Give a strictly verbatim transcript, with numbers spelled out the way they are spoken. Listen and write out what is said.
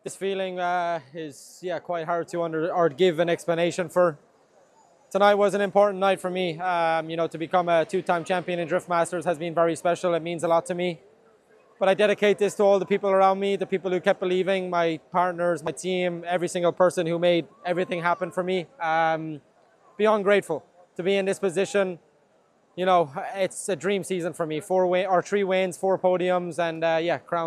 This feeling uh, is yeah quite hard to under or give an explanation for. Tonight was an important night for me. Um, you know, to become a two-time champion in Drift Masters has been very special. It means a lot to me. But I dedicate this to all the people around me, the people who kept believing, my partners, my team, every single person who made everything happen for me. Um, beyond grateful to be in this position. You know, it's a dream season for me. Four win or three wins, four podiums, and uh, yeah, crown.